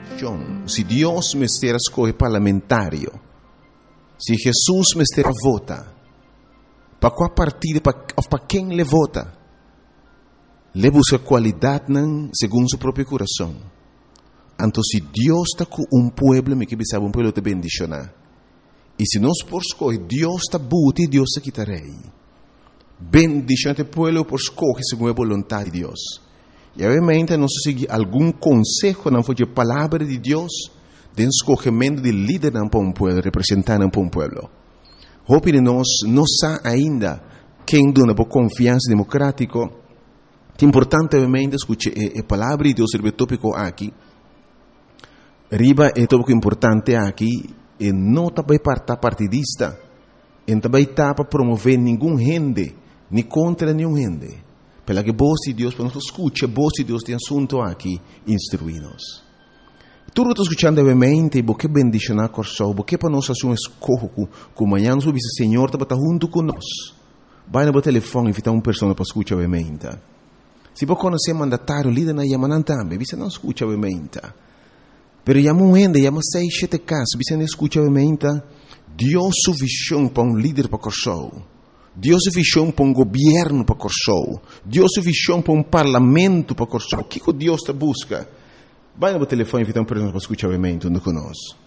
Se Deus me estiver escolhe parlamentário, se Jesus me estiver vota, para qual partido, para quem ele vota, ele busca qualidade segundo seu próprio coração. Então, se Deus está com pueblo, me que sabe pueblo te bendicionar. E se nós por escolher, Deus está buti e Deus está quitarei. Bendicionate pueblo por escolher segundo a vontade de Deus. E obviamente nós seguir algum conselho, não foi a palavra de Deus, de escolhimento de líder para um pueblo, representante para um pueblo. Hope de nós não sabe ainda quem dona por confiança democrática. É importante obviamente escutar a palavra de Deus sobre o tópico aqui. Riba é tópico importante aqui. E não também para partidista, e também está para promover nenhum gente, nem contra nenhum gente. Pela que voz de Deus, para nós escutar a voz de Deus tem assunto aqui, instruir-nos. Tudo está escutando obviamente, porque bendicionar corso, porque para nós fazer um escorro, como amanhã nós o Senhor está junto conosco. Vai no telefone e invita uma pessoa para escutar obviamente. Se você conhecer mandatário, líder na Yamanan também, você não escuta obviamente. Pero llamo gente, llamo 6-7 casos, você não escuta obviamente, Deus su visão para um líder para Corsou, Deus su visão para um governo para Corsou, Deus su visão para um parlamento para Corsou. O que Deus te busca? Vai no telefone e invita uma pessoa para escutar obviamente conosco.